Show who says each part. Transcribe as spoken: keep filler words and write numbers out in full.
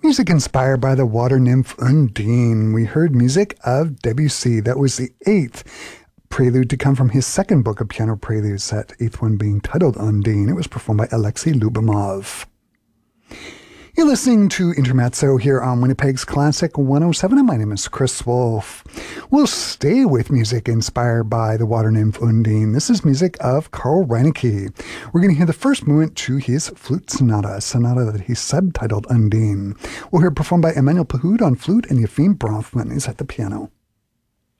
Speaker 1: Music inspired by the water nymph Undine. We heard music of Debussy. That was the eighth prelude to come from his second book of piano preludes, that eighth one being titled Undine. It was performed by Alexei Lyubimov. You're listening to Intermezzo here on Winnipeg's Classic one oh seven, and my name is Chris Wolf. We'll stay with music inspired by the water nymph Undine. This is music of Carl Reinecke. We're going to hear the first movement to his flute sonata, a sonata that he subtitled Undine. We'll hear it performed by Emmanuel Pahud on flute, and Yefim Bronfman is at the piano.